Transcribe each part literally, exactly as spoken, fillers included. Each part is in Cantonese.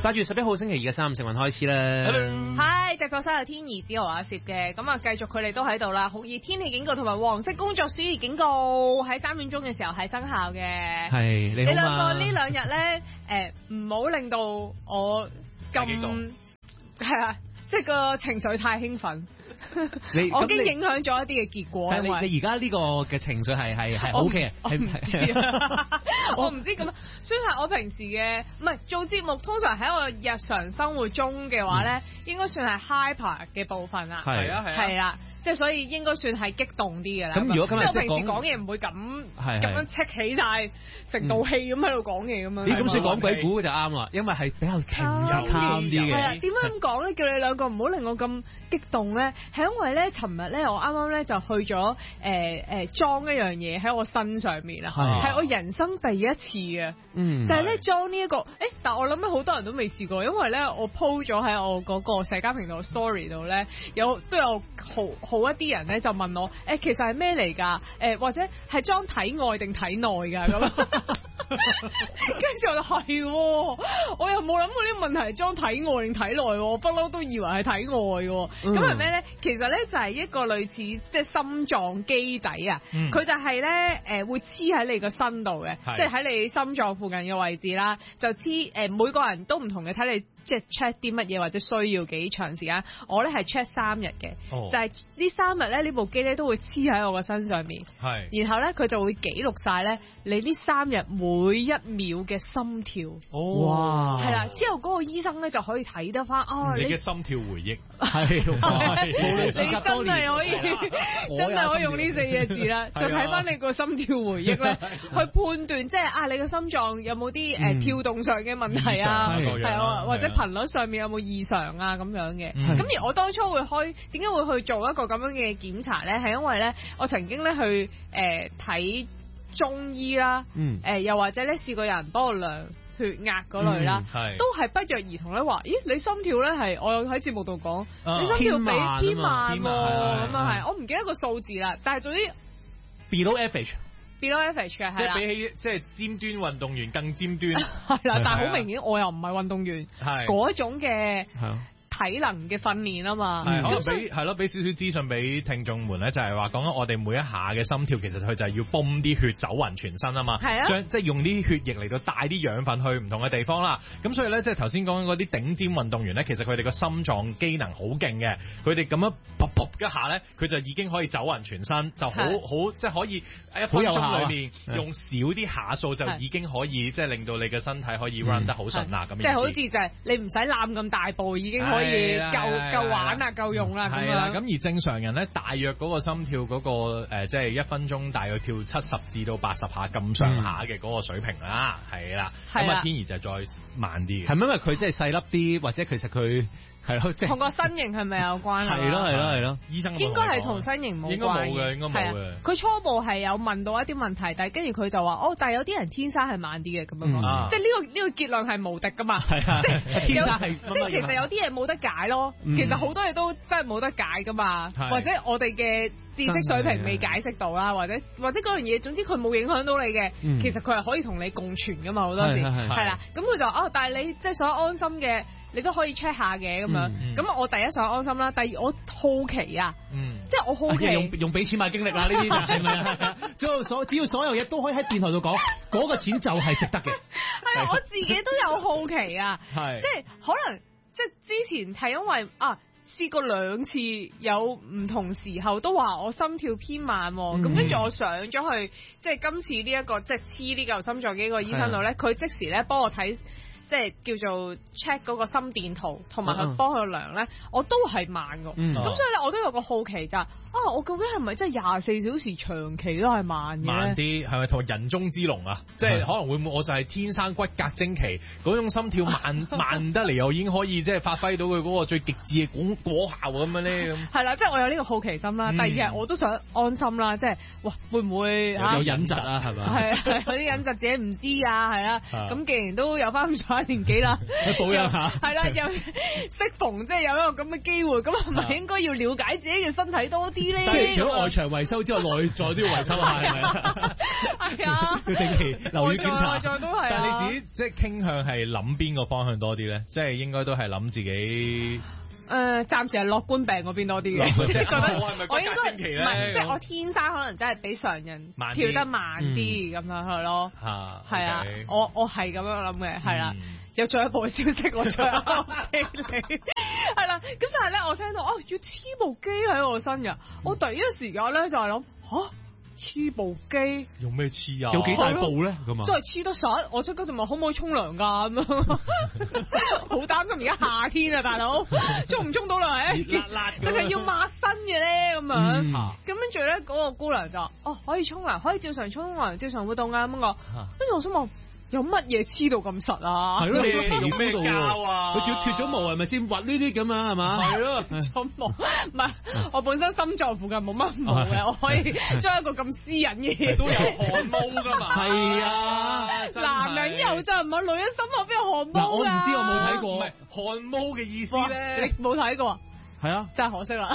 八月十一號星期二嘅三五食運開始啦。 係直播室有天兒子豪阿攝嘅，咁啊繼續佢哋都喺度啦。酷熱天氣警告同埋黃色工作暑熱警告喺三點鐘嘅時候係生效嘅。 係你好嘛？ 你兩個呢兩日咧，誒唔好令到我咁係啊，即係個情緒太興奮。 你我已經影響咗一啲嘅結果。 但係你你而家呢個嘅情緒係係係 O K 嘅， 我唔知啊，我唔知咁。雖然係我平時嘅唔係做節目，通常喺我日常生活中嘅話咧，嗯、應該算係 hyper 嘅部分啦。 係啊係啊， 係啦，即係所以應該算係激動啲嘅啦。 咁如果今日即係我平時講嘢唔會咁咁樣戚起晒成道氣咁喺度講嘢咁樣。 咦咁所以講鬼故就啱啦，因為係比較平靜啲嘅。 係啊，點解咁講咧？叫你兩個唔好令我咁激動咧，係因為咧，尋日咧我啱啱咧就去咗誒誒裝一樣嘢喺我身上面啦，係我人生第一次嘅，嗯、就係咧裝呢一個誒，但係我諗咧好多人都未試過，因為咧我 po 咗喺我嗰個社交平台 story 度咧，有都有好好一啲人咧就問我誒、欸，其實係咩嚟㗎？誒、呃、或者係裝體外定體內㗎咁。跟住我就係，我又冇諗過呢個問題係裝體外定體內，我不嬲都以為係體外嘅。咁係咩咧？其實咧就係一個類似即係心臟基底啊，佢、嗯、就係咧誒會黐喺你個身度嘅，即係喺你心臟附近嘅位置啦，就黐誒、呃、每個人都唔同嘅，睇你即係 check 啲乜嘢或者需要幾長時間。我咧係 check 三日嘅，哦、就係呢三日咧呢部機咧都會黐喺我個身上面，係，然後咧佢就會記錄晒咧你呢三日每一秒嘅心跳。哦，哇，係啦，之後嗰個醫生咧就可以睇得翻啊，你嘅心跳回憶係，你真係可以，真係可以用呢四個字啦，就睇翻你個心跳回憶咧，去判斷即係啊你個心臟有冇啲誒跳動上嘅問題啊，係啊，或者頻率上面有冇異常啊咁樣嘅。咁而我當初會開點解會去做一個咁樣嘅檢查咧？係因為咧我曾經咧去誒睇中醫啦，誒又或者咧試過有人幫我量血壓嗰類啦，都係不約而同咧話，咦你心跳咧係我有喺節目度講，你心跳比偏慢喎，咁啊係，我唔記得個數字啦，但係總之 below average。 below average 嘅，即係比起即係尖端運動員更尖端， 係啦，但係好明顯我又唔係運動員，係嗰種嘅體能嘅訓練啊嘛， 係可能俾係咯，俾少少資訊俾聽眾們咧，就係話講緊我哋每一下嘅心跳，其實佢就係要泵啲血走勻全身啊嘛，係啊，將即係用啲血液嚟到帶啲養分去唔同嘅地方啦。咁所以咧，即係頭先講緊嗰啲頂尖運動員咧，其實佢哋個心臟機能好勁嘅，佢哋咁樣噗噗一下咧，佢就已經可以走勻全身，就好好即係可以一分鐘裏面用少啲下數就已經可以即係令到你嘅身體可以 run 得好順啦。咁即係好似就係你唔使攬咁大步，已經可以夠夠玩啦，夠用啦咁樣。 咁而正常人咧，大約嗰個心跳嗰、嗰個誒，即係一分鐘大約跳七十至到八十下咁上下嘅嗰個水平啦，係啦。咁啊，天兒就再慢啲嘅。 係咪因為佢即係細粒啲，或者其實佢？係咯，即係同個身形係咪有關係？ 係咯係咯係咯， 醫生應該係同身形冇關。 應該冇嘅，應該冇嘅。 佢初步係有問到一啲問題，但係跟住佢就話：哦，但係有啲人天生係慢啲嘅咁樣講，即係呢個呢個結論係無敵噶嘛。係啊，即係天生係，即係其實有啲嘢冇得解咯。其實好多嘢都真係冇得解噶嘛，或者我哋嘅知識水平未解釋到啦，或者或者嗰樣嘢，總之佢冇影響到你嘅，其實佢係可以同你共存噶嘛。好多時係啦，咁佢就哦，但係你即係想安心嘅。你都可以 check 下嘅咁樣，咁、嗯、我第一想安心啦，第二我好奇啊，嗯、即係我好奇， 用用俾錢買經歷啦呢啲，係咪啊？只要所只要所有嘢都可以喺電台度講，嗰、嗰個錢就係值得嘅。 係啊，我自己都有好奇啊，係即係可能即係之前係因為啊試過兩次有唔同時候都話我心跳偏慢，咁跟住我上咗去即係今次呢、這、一個即係黐呢嚿心臟機個醫生度咧，佢即時咧幫我睇。即係叫做 check 嗰個心電圖，同埋佢幫佢量咧，嗯、我都係慢㗎。咁、嗯、所以咧，我都有個好奇就係、啊，我究竟係咪真係廿四小時長期都係慢嘅？ 慢啲係咪同人中之龍啊？即係可能會唔會我就係天生骨骼精奇，嗰種心跳慢慢得嚟，又已經可以即係發揮到佢嗰個最極致嘅果果效咁樣咧？咁係啦，即係我有呢個好奇心啦。嗯、第二日我都想安心啦，即係哇，會唔會有隱疾啊？係咪？ 係係有啲隱疾自己唔知啊，係啦。咁既然都有翻咁上下年紀啦， 保養下係啦，又適逢即係有一個咁嘅機會，咁係咪應該要了解自己嘅身體多啲咧？ 即係除咗外牆維修之外，內在都要維修下，係咪啊？ 係啊， 要定期留意檢查。 內在都係啊。 但係你自己即係傾向係諗邊個方向多啲咧？即係應該都係諗自己。 誒，暫時係樂觀病嗰邊多啲嘅，即係覺得我應該唔係，即係我天生可能真係比常人跳得慢啲咁樣係咯。係啊，我我係咁樣諗嘅，係啦。有進一步嘅消息，我再 update 你。係啦，咁但係咧，我聽到哦要黐部機喺我身嘅，我第一時間咧就係諗吓。黐部機用咩黐啊？ 有幾大部咧？咁啊， 真係黐得實。我即刻就問可唔可以沖涼㗎咁樣，好擔心而家夏天啊，大佬沖唔沖到涼咧？ 辣辣定係要抹身嘅咧咁樣。咁跟住咧，嗰個姑娘就哦可以沖涼，可以照常沖涼，照常活動啊咁我。跟住我想問。有乜嘢黐到咁實啊？ 係咯，你皮膚咩膠啊？ 佢仲要脫咗毛係咪先滑呢啲咁啊？係嘛？ 係咯， 脫毛唔係我本身心臟附近冇乜毛嘅，我可以將一個咁私隱嘅嘢都有汗毛㗎嘛？ 係啊， 男人有咋，唔係女人心口邊有汗毛㗎？ 我唔知，我冇睇過。 唔係汗毛嘅意思咧， 你冇睇過？ 係啊， 真係可惜啦。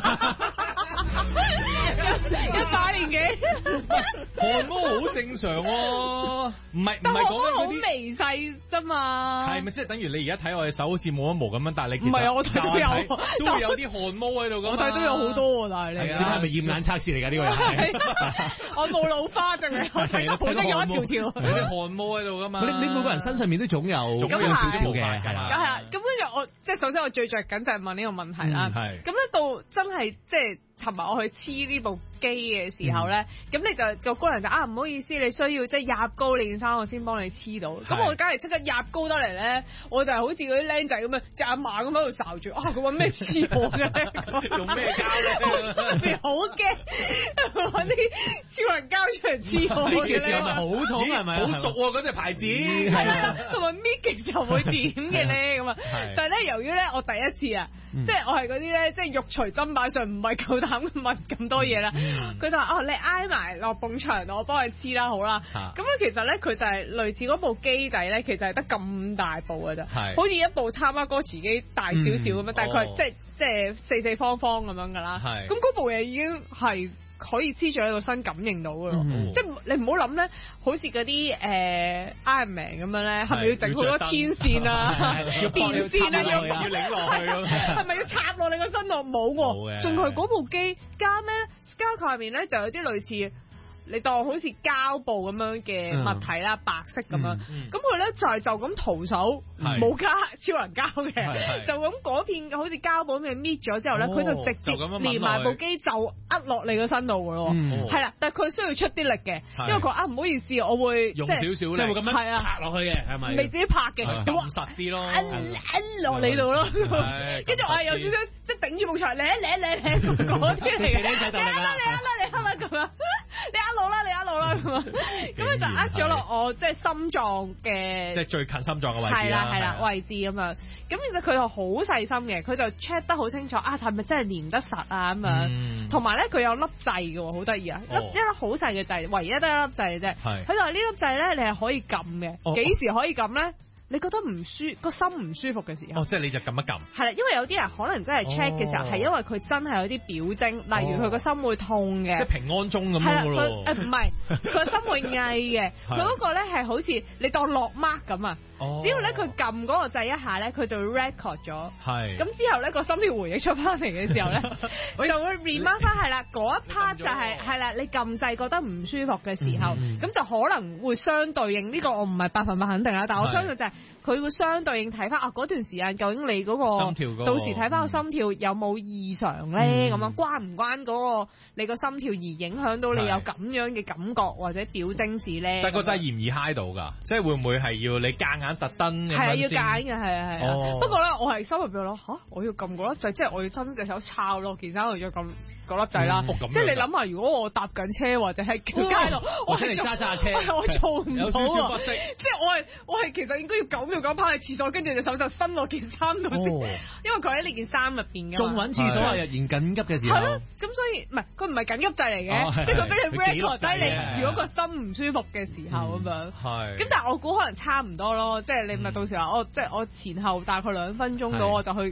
一把年紀， 汗毛好正常喎，唔係唔係講緊嗰啲微細啫嘛。 係咪即係等於你而家睇我隻手好似冇乜毛咁樣，但係你其實唔係啊，我睇都有， 都會有啲汗毛喺度㗎嘛。 我睇都有好多喎，但係你係係咪驗眼測試嚟㗎？呢個人我冇老花，淨係我睇到好多有一條條有啲汗毛喺度㗎嘛。 你你每個人身上面都總有總有少少嘅，係啦。 咁係啦，咁跟住我即係首先我最着緊就係問呢個問題啦。 係。 咁咧到真係即係。尋日我去黐呢部機嘅時候咧，咁、嗯、你就個姑娘就啊唔好意思，你需要即係入高練衫，我先幫你黐到。咁我梗係即刻入高得嚟咧，我就係好似嗰啲僆仔咁樣，隻阿嫲咁喺度睄住，啊佢揾咩黐我嘅咧？ 用咩膠咧？ 特別好驚揾啲超人膠出嚟黐我嘅咧。 呢件事係咪好痛係咪？ 好熟喎嗰隻牌子。 係啦，同埋搣嘅時候會點嘅咧咁啊？但係咧，由於咧我第一次啊。嗯、即係我係嗰啲咧，即係肉隨砧板上唔係夠膽問咁多嘢啦。佢、嗯、就話哦，你挨埋落埲牆度，我幫你黐啦，好啦。咁啊，其實咧佢就係類似嗰部機底咧，其實係得咁大部嘅啫，好似一部他媽哥自己大少少咁樣，嗯、大概、哦、即係即係四四方方咁樣噶啦。咁嗰部嘢已經係。可以黐住喺個身感應到嘅咯，嗯、即係你唔好諗咧，好似嗰啲誒 Iron Man 咁樣咧，係咪要整好多天線啊、電線啊，要要擰落去咯？ 係咪要插落你個身度？冇喎，仲係嗰部機加咩咧？膠扣入面咧就有啲類似。你當好似膠布咁樣嘅物體啦，嗯、白色咁樣，咁佢咧就係就咁徒手，冇加超人膠嘅，就咁嗰片好似膠布咁樣搣咗之後咧，佢、哦、就直接連埋部機就壓落你個身度嘅咯，係啦、嗯，但係佢需要出啲力嘅，因為佢啊唔好意思，我會用少少力，即係會咁樣拍落去嘅，係咪？ 未至於拍嘅， 咁實啲咯， 壓落你度咯，跟住我係有少少即係頂住埲牆，舐舐舐舐嗰啲嚟嘅，你壓啦你壓啦你壓啦咁樣，你壓落啦，你壓落啦咁啊，咁佢就壓咗落我即係心臟嘅， 即係最近心臟嘅位置係啦係啦位置咁樣。咁其實佢又好細心嘅，佢就 check 得好清楚啊，係咪真係黏得實啊咁樣。同埋咧，佢有粒掣嘅，好得意啊！粒一粒好細嘅掣，唯一得一粒掣嘅啫。佢就話呢粒掣咧，你係可以撳嘅。幾時可以撳咧？你覺得唔舒個心唔舒服嘅時候， 哦，即係你就撳一撳。係啦，因為有啲人可能真係 check 嘅時候，係、哦、因為佢真係有啲表徵，例如佢個心會痛嘅， 即係平安鐘咁樣咯。 誒唔係，佢個心會翳嘅。佢嗰個咧係好似你當落 mark 咁啊。哦、只要咧佢撳嗰個掣一下咧，佢就會 record 咗。係。咁之後咧個心跳回憶出翻嚟嘅時候咧，就會 remark 翻係啦。嗰一 part 就係係啦，你撳掣覺得唔舒服嘅時候，咁、嗯、就可能會相對應呢、呢個我唔係百分百肯定啦，但係我相信就係、是。佢會相對應睇翻啊嗰段時間究竟你嗰、嗰個心跳、嗰個、 到時睇翻個心跳有冇異常咧？咁樣、嗯、關唔關嗰個你個心跳而影響到你有咁樣嘅感覺或者表徵事咧？ 但係個掣易唔易嗨到㗎？即係會唔會係要你夾硬特登咁樣先？係啊， 要夾硬嘅，係啊，係啊。哦、不過咧，我係心入邊諗嚇，我要撳嗰粒掣，即係我要真隻手抄落件衫度再撳嗰粒掣啦。嗯、即係你諗下，如果我搭緊車或者喺街度，哦、我係揸揸車，我做唔到啊！即係我係我係其實應該要咁。要咁趴喺廁所，跟住隻手就伸落件衫度，哦、因為佢喺呢件衫入邊嘅。仲揾廁所啊！若然緊急嘅時候。係咯，咁所以唔係佢唔係緊急掣嚟嘅，哦、即係佢俾你 record 低你。如果個心唔舒服嘅時候咁、嗯、樣。係。咁但係我估可能差唔多咯，即係你咪到時候我即係我前後大概兩分鐘到，我就去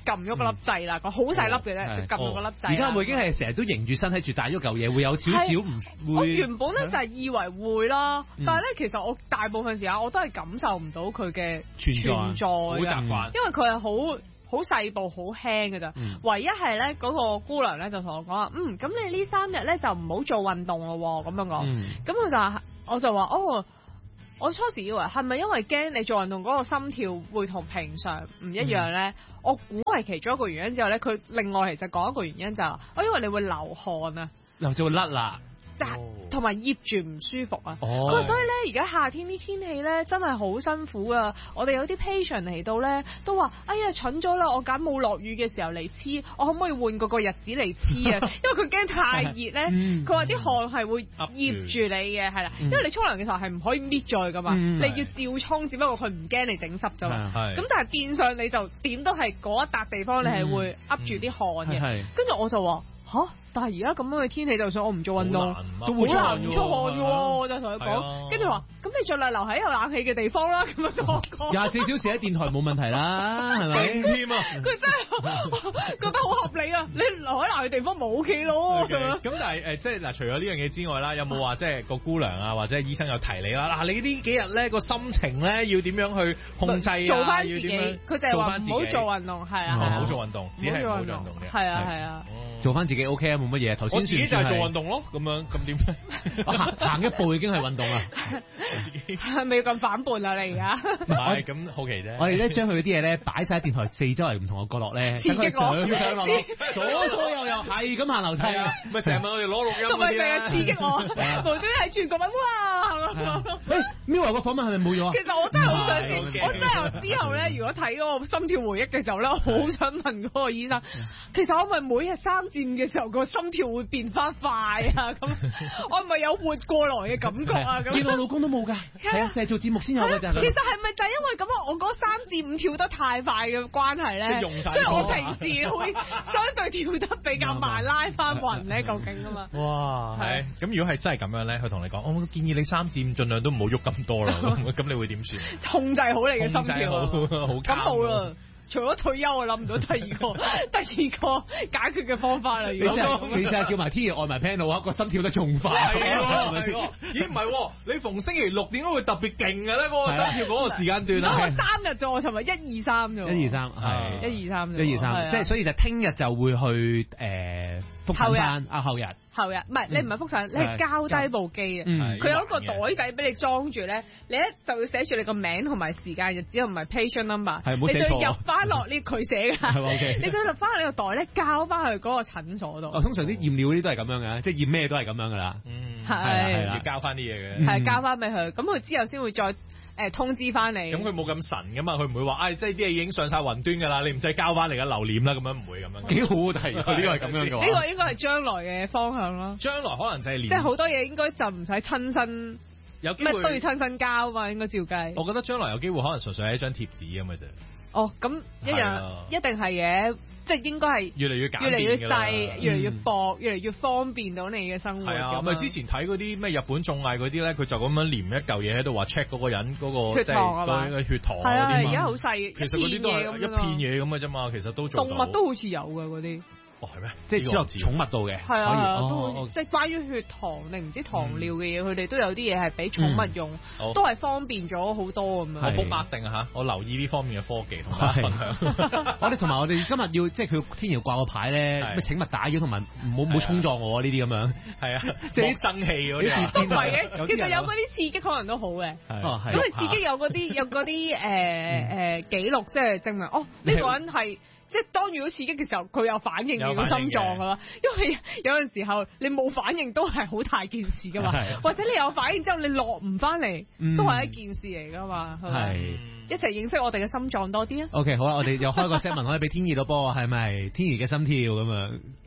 撳咗個粒掣啦，個好細粒嘅啫，就撳咗個粒掣。 而家會已經係成日都迎住身體住戴咗嚿嘢，會有少少唔會。 我原本咧就係以為會啦，但係咧其實我大部分時間我都係感受唔到佢嘅存在，好習慣， 因為佢係好好細部好輕嘅咋。唯一係咧嗰個姑娘咧就同我講話，嗯，咁你呢三日咧就唔好做運動咯，咁樣講。咁佢就我就話哦。我初時以為係咪因為驚你做運動嗰個心跳會同平常唔一樣咧？嗯、我估係其中一個原因之後咧，佢另外其實講一個原因就係、是，我因為你會流汗啊， 流就會甩啦。 就係同埋醃住唔舒服啊！佢話、哦、所以咧，而家夏天啲天氣咧真係好辛苦啊！我哋有啲 patient 嚟到咧，都話：哎呀，蠢咗啦！我揀冇落雨嘅時候嚟黐，我可唔可以換嗰個日子嚟黐啊？因為佢驚太熱咧，佢話啲汗係會醃住你嘅，係啦。因為你沖涼嘅時候係唔可以搣咗噶嘛，嗯、你要照沖，只不過佢唔驚你整濕啫嘛。咁但係變相你就點都係嗰一笪地方你係會噏住啲汗嘅。跟住、嗯嗯、我就話吓？但係而家咁樣嘅天氣，就算我唔做運動，都好難唔出汗嘅喎。我就同佢講，跟住話：咁你盡量留喺有冷氣嘅地方啦。咁樣同我講。廿四小時喺電台冇問題啦，係咪？添啊！佢真係覺得好合理啊！你留喺冷氣地方冇 OK 咯。 咁但係誒，即係嗱，除咗呢樣嘢之外啦，有冇話即係個姑娘啊，或者醫生有提你啦？嗱，你呢幾日咧個心情咧要點樣去控制啊？ 做翻自己。佢就係話唔好做運動，係啊， 唔好做運動，只係唔好做運動嘅。 係啊，係啊。 做翻自己 OK 啊，冇乜嘢。頭先我自己就係做運動咯，咁樣咁點咧？ 行行一步已經係運動啦。 自己係咪要咁反叛啊？你而家唔係咁好奇啫。我哋咧將佢嗰啲嘢咧擺晒喺電台四周圍唔同嘅角落咧， 刺激我， 上落左左右右係咁行樓梯啊！ 咪成日問我哋攞錄音， 同埋成日刺激我，無端喺轉角問哇！ 誒，Mirror個訪問係咪冇咗啊？ 其實我真係好想知，我真係之後咧，如果睇嗰個心跳回憶嘅時候咧，我好想問嗰個醫生，其實我咪每日三至五嘅時候個心跳會變翻快啊？咁我係咪有活過來嘅感覺啊？咁見我老公都冇㗎，係啊，就係做節目先有㗎咋。 其實係咪就係因為咁啊？我嗰三至五跳得太快嘅關係咧，所以我平時會相對跳得比較慢，拉翻勻咧，究竟啊嘛？ 哇，係咁如果係真係咁樣咧，佢同你講，我建議你三至五盡量都唔好喐咁多啦。咁你會點算？ 控制好你嘅心跳， 好咁好啦。除咗退休，我諗唔到第二個第二個解決嘅方法啦。如果其實叫埋天爺愛埋 panel 啊，個心跳得仲快。 係咪先？咦唔係，你逢星期六點解會特別勁嘅咧？嗰個心跳嗰個時間段啊。 我三日啫，我尋日一二三啫。 一二三係一二三啫。 一二三，即係所以就聽日就會去誒復診翻啊後日。 後日唔係你唔係復診，你係交低部機啊！佢有一個袋仔俾你裝住咧，你咧就要寫住你個名同埋時間日子，唔係 patient number，你就要入翻落呢佢寫㗎。你就要入翻你個袋咧，交翻去嗰個診所度。 通常啲驗料嗰啲都係咁樣嘅，即係驗咩都係咁樣㗎啦。 嗯， 係要交翻啲嘢嘅， 係交翻俾佢，咁佢之後先會再。誒通知翻你， 咁佢冇咁神噶嘛，佢唔會話，唉、哎，即係啲嘢已經上晒雲端㗎啦，你唔使交翻嚟嘅留念啦，咁樣唔會咁樣。幾好啊，但係呢個係咁樣嘅話， 呢個應該係將來嘅方向咯。 將來可能就係連， 即係好多嘢應該就唔使親身， 有機會咩都要親身交嘛，應該照計。 我覺得將來有機會可能純粹係一張貼紙咁嘅啫。 哦，咁一樣，啊、一定係嘅。即係應該係越嚟越簡單， 越嚟越細，越嚟越薄，越嚟越方便到你嘅生活。 係啊，咪之前睇嗰啲咩日本綜藝嗰啲咧，佢就咁樣黏一嚿嘢喺度話 check 嗰個人嗰個血糖係嘛？ 血糖係啊，而家好細， 其實嗰啲都係一片嘢咁嘅啫嘛，其實都做到。 動物都好似有㗎嗰啲。 哦，係咩？ 即係黐落寵物度嘅， 係啊，都即係關於血糖定唔知糖尿嘅嘢，佢哋都有啲嘢係俾寵物用，都係方便咗好多咁樣。 我 book mark 定嚇，我留意呢方面嘅科技同大家分享。 我哋同埋我哋今日要即係佢天橋掛個牌咧，咩請勿打擾同埋唔好唔好衝撞我呢啲咁樣。係啊，即係啲生氣嗰啲。都唔係嘅，其實有嗰啲刺激可能都好嘅。咁佢刺激有嗰啲有嗰啲誒誒記錄，即係證明哦呢個人係。即係當遇到刺激嘅時候，佢有反應嘅個心臟㗎嘛，因為有陣時候你冇反應都係好大件事㗎嘛，或者你有反應之後你落唔翻嚟，都係一件事嚟㗎嘛，係咪？一齊認識我哋嘅心臟多啲啊！ OK， 好啦，我哋又開個 segment 可以俾天意到波，係咪天意嘅心跳咁樣？